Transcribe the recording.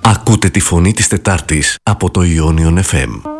Ακούτε τη φωνή της Τετάρτης από το Ionion FM.